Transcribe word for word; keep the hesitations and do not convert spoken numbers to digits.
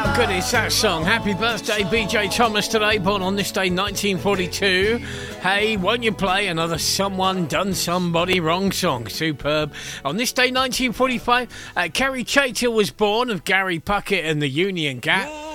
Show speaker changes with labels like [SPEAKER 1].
[SPEAKER 1] Good is that song. Happy birthday, B J Thomas, today, born on this day, nineteen forty-two. Hey, won't you play another Someone Done Somebody Wrong song? Superb. On this day, nineteen forty-five, uh, Kerry Chater was born, of Gary Puckett and the Union Gap.